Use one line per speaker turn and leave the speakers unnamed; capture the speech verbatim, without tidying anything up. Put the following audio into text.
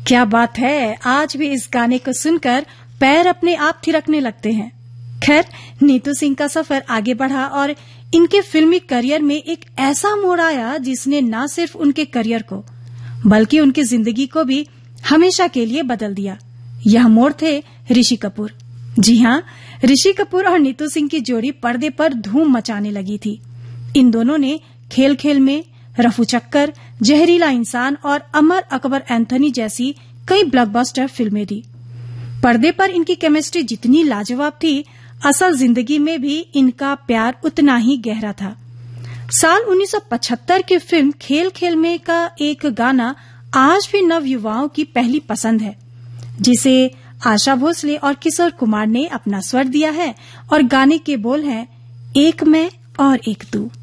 क्या बात है, आज भी इस गाने को सुनकर पैर अपने आप थिरकने लगते हैं। खैर, नीतू सिंह का सफर आगे बढ़ा और इनके फिल्मी करियर में एक ऐसा मोड़ आया जिसने न सिर्फ उनके करियर को बल्कि उनकी जिंदगी को भी हमेशा के लिए बदल दिया। यह मोड़ थे ऋषि कपूर। जी हाँ, ऋषि कपूर और नीतू सिंह की जोड़ी पर्दे पर धूम मचाने लगी थी। इन दोनों ने खेल खेल में, रफू चक्कर, जहरीला इंसान और अमर अकबर एंथनी जैसी कई ब्लॉकबस्टर फिल्में दी। पर्दे पर इनकी केमिस्ट्री जितनी लाजवाब थी, असल जिंदगी में भी इनका प्यार उतना ही गहरा था। साल उन्नीस सौ पचहत्तर की फिल्म खेल खेल में का एक गाना आज भी नव युवाओं की पहली पसंद है, जिसे आशा भोसले और किशोर कुमार ने अपना स्वर दिया है और गाने के बोल हैं, एक मैं और एक तू।